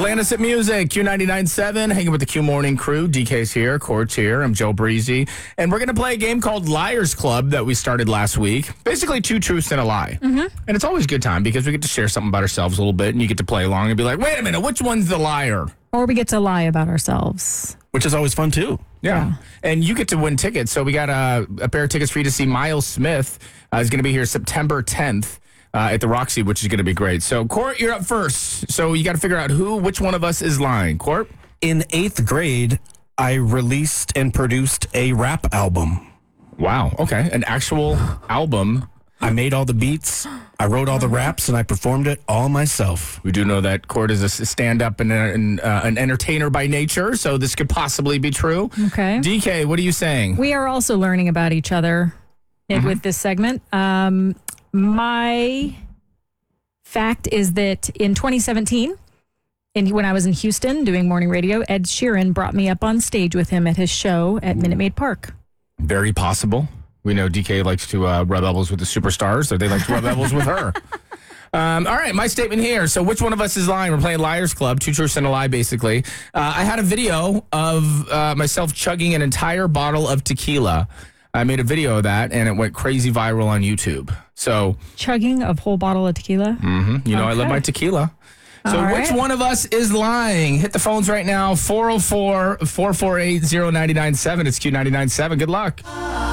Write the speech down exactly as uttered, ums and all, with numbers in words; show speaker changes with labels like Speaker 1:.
Speaker 1: Atlantis at Music, Q ninety-nine point seven, hanging with the Q Morning crew. D K's here, Court's here, I'm Joe Breezy. And we're going to play a game called Liars Club that we started last week. Basically, two truths and a lie. Mm-hmm. And it's always a good time because we get to share something about ourselves a little bit, and you get to play along and be like, wait a minute, which one's the liar?
Speaker 2: Or we get to lie about ourselves.
Speaker 3: Which is always fun, too.
Speaker 1: Yeah. yeah. And you get to win tickets. So we got a, a pair of tickets for you to see Miles Smith. Uh, he's going to be here September tenth. Uh, at the Roxy, which is going to be great. So, Court, you're up first. So you got to figure out who, which one of us is lying. Court?
Speaker 3: In eighth grade, I released and produced a rap album.
Speaker 1: Wow. Okay. An actual album.
Speaker 3: I made all the beats, I wrote all the raps, and I performed it all myself.
Speaker 1: We do know that Court is a stand-up and, and uh, an entertainer by nature, so this could possibly be true.
Speaker 2: Okay.
Speaker 1: D K, what are you saying?
Speaker 2: We are also learning about each other mm-hmm. with this segment. Um... My fact is that in twenty seventeen, and when I was in Houston doing morning radio, Ed Sheeran brought me up on stage with him at his show at Minute Maid Park.
Speaker 1: Very possible. We know D K likes to uh, rub elbows with the superstars, so they like to rub elbows with her. Um, all right, my statement here. So which one of us is lying? We're playing Liars Club, two truths and a lie, basically. Uh, I had a video of uh, myself chugging an entire bottle of tequila. I made a video of that, and it went crazy viral on YouTube. So
Speaker 2: chugging a whole bottle of tequila?
Speaker 1: Mm-hmm. You know, okay. I love my tequila. So All which right. one of us is lying? Hit the phones right now, four oh four, four four eight, oh nine nine seven. It's Q ninety-nine point seven. Good luck.